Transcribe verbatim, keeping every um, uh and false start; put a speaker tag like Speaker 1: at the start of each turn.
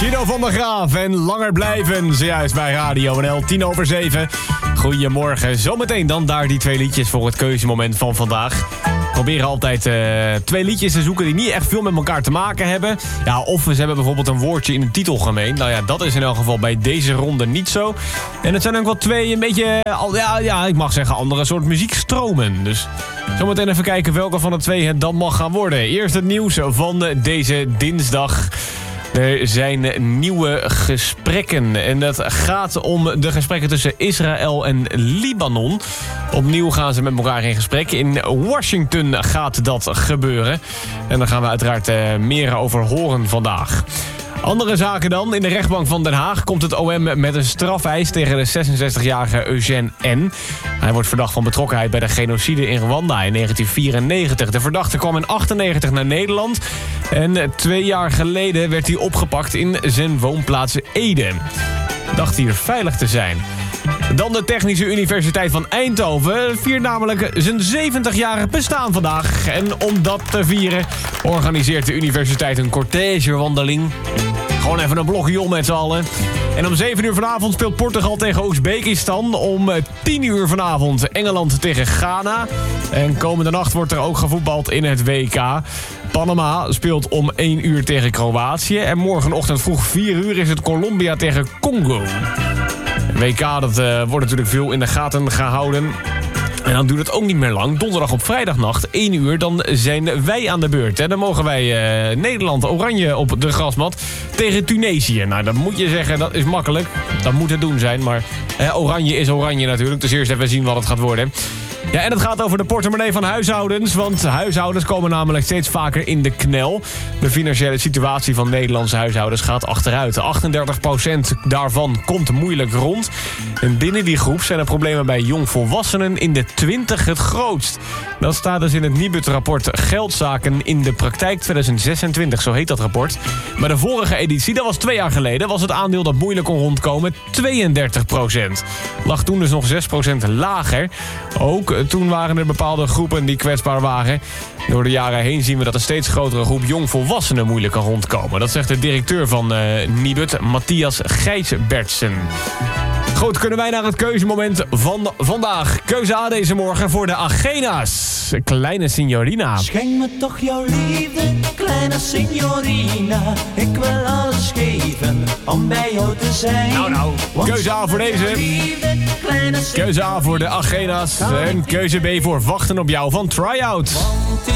Speaker 1: Guido van der Graaf en Langer Blijven, zojuist bij Radio N L, tien over zeven. Goedemorgen, zometeen dan daar die twee liedjes voor het keuzemoment van vandaag. We proberen altijd uh, twee liedjes te zoeken die niet echt veel met elkaar te maken hebben. Ja, of ze hebben bijvoorbeeld een woordje in de titel gemeen. Nou ja, dat is in elk geval bij deze ronde niet zo. En het zijn ook wel twee een beetje, ja, ja ik mag zeggen, andere soort muziekstromen. Dus zometeen even kijken welke van de twee het dan mag gaan worden. Eerst het nieuws van deze dinsdag. Er zijn nieuwe gesprekken en dat gaat om de gesprekken tussen Israël en Libanon. Opnieuw gaan ze met elkaar in gesprek. In Washington gaat dat gebeuren. En daar gaan we uiteraard uh, meer over horen vandaag. Andere zaken dan. In de rechtbank van Den Haag komt het O M met een strafeis tegen de zesenzestigjarige Eugène N. Hij wordt verdacht van betrokkenheid bij de genocide in Rwanda in negentien vierennegentig. De verdachte kwam in achtennegentig naar Nederland. En twee jaar geleden werd hij opgepakt in zijn woonplaats Ede. Dacht hier veilig te zijn. Dan de Technische Universiteit van Eindhoven viert namelijk zijn zeventigjarig bestaan vandaag. En om dat te vieren organiseert de universiteit een cortègewandeling. Gewoon even een blokje om met z'n allen. En om zeven uur vanavond speelt Portugal tegen Oezbekistan. Om tien uur vanavond Engeland tegen Ghana. En komende nacht wordt er ook gevoetbald in het W K. Panama speelt om één uur tegen Kroatië. En morgenochtend vroeg vier uur is het Colombia tegen Congo. W K, dat uh, wordt natuurlijk veel in de gaten gehouden. En dan duurt het ook niet meer lang. Donderdag op vrijdagnacht, één uur, dan zijn wij aan de beurt. En dan mogen wij uh, Nederland, Oranje op de grasmat tegen Tunesië. Nou, dat moet je zeggen, dat is makkelijk. Dat moet het doen zijn, maar uh, Oranje is Oranje natuurlijk. Dus eerst even zien wat het gaat worden. Ja, en het gaat over de portemonnee van huishoudens. Want huishoudens komen namelijk steeds vaker in de knel. De financiële situatie van Nederlandse huishoudens gaat achteruit. achtendertig procent daarvan komt moeilijk rond. En binnen die groep zijn de problemen bij jongvolwassenen in de twintig het grootst. Dat staat dus in het Nibud-rapport Geldzaken in de praktijk tweeduizend zesentwintig. Zo heet dat rapport. Maar de vorige editie, dat was twee jaar geleden, was het aandeel dat moeilijk kon rondkomen tweeëndertig procent. Lag toen dus nog zes procent lager. Ook toen waren er bepaalde groepen die kwetsbaar waren. Door de jaren heen zien we dat een steeds grotere groep jongvolwassenen moeilijk kan rondkomen. Dat zegt de directeur van uh, Nibud, Matthias Gijsbertsen. Goed, kunnen wij naar het keuzemoment van vandaag. Keuze A deze morgen voor de Agena's. Kleine Signorina.
Speaker 2: Schenk me toch jouw liefde, kleine Signorina. Ik wil alles geven om bij jou te zijn.
Speaker 1: Nou nou, keuze A voor deze. Keuze A voor de Agena's. En keuze B voor Wachten op jou van Tryout.